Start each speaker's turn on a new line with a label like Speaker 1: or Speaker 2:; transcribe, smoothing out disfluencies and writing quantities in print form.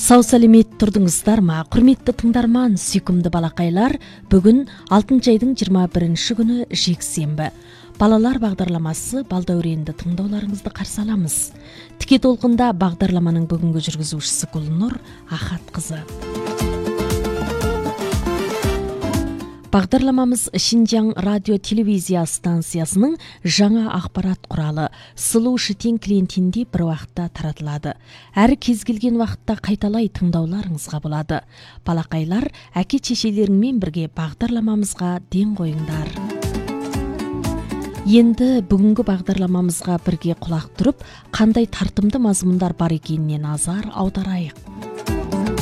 Speaker 1: Сау салемет тұрдыңыздар ма? Құрметті тыңдарман, сүйкімді балақайлар, бүгін 6 айдың 21 күні жексенбі. Балалар бағдарламасы балдәуренді тыңдауларыңызды қарсы аламыз. Тіке толқында бағдарламаның бүгінгі жүргізушісі Гүлнұр Ахатқызы. Бағдарламамыз Шинжаң радио телевизия станциясының жаңа ақпарат құралы Сұлу Шытен клиентінде бір уақытта таратылады. Әрі кез келген уақытта қайталай тыңдауларыңызға болады. Балақайлар, әке-шешелеріңмен бірге бағдарламамызға ден қойыңдар. Енді бүгінгі бағдарламамызға бірге құлақ тұрып, қандай тартымды мазмұндар бар екеніне назар аударайық.